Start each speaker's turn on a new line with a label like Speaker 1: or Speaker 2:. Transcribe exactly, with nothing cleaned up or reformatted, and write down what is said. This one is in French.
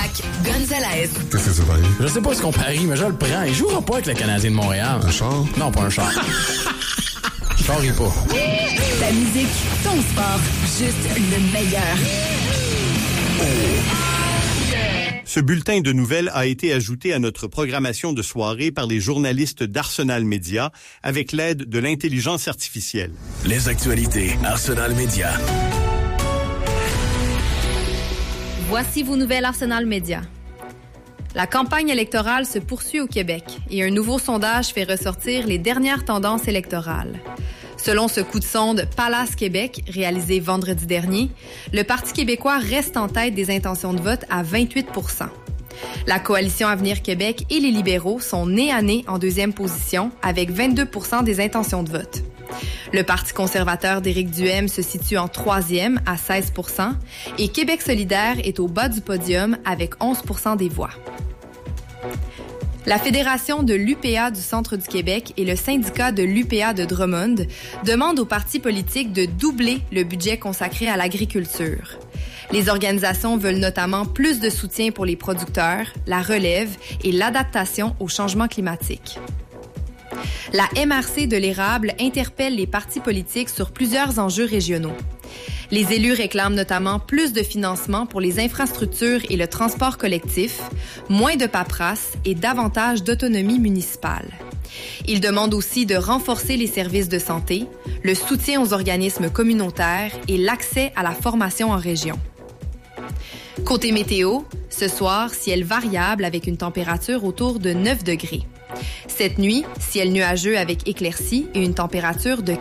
Speaker 1: Zach Gonzalez.
Speaker 2: Qu'est-ce que ça va aller?
Speaker 3: Je sais pas ce qu'on parie, mais je le prends. Il jouera pas avec le Canadien de Montréal.
Speaker 2: Un char?
Speaker 3: Non, pas un char. Je parie pas.
Speaker 1: Ta musique, ton sport, juste le meilleur.
Speaker 4: Ce bulletin de nouvelles a été ajouté à notre programmation de soirée par les journalistes d'Arsenal Média avec l'aide de l'intelligence artificielle.
Speaker 5: Les actualités Arsenal Média.
Speaker 6: Voici vos nouvelles Arsenal Média. La campagne électorale se poursuit au Québec et un nouveau sondage fait ressortir les dernières tendances électorales. Selon ce coup de sonde Palace Québec, réalisé vendredi dernier, le Parti québécois reste en tête des intentions de vote à vingt-huit pour cent. La Coalition Avenir Québec et les libéraux sont nez à nez en deuxième position avec vingt-deux pour cent des intentions de vote. Le Parti conservateur d'Éric Duhaime se situe en troisième à seize pour cent et Québec solidaire est au bas du podium avec onze pour cent des voix. La Fédération de l'U P A du Centre du Québec et le syndicat de l'U P A de Drummond demandent aux partis politiques de doubler le budget consacré à l'agriculture. Les organisations veulent notamment plus de soutien pour les producteurs, la relève et l'adaptation au changement climatique. La M R C de l'érable interpelle les partis politiques sur plusieurs enjeux régionaux. Les élus réclament notamment plus de financement pour les infrastructures et le transport collectif, moins de paperasse et davantage d'autonomie municipale. Ils demandent aussi de renforcer les services de santé, le soutien aux organismes communautaires et l'accès à la formation en région. Côté météo, ce soir, ciel variable avec une température autour de neuf degrés. Cette nuit, ciel nuageux avec éclaircies et une température de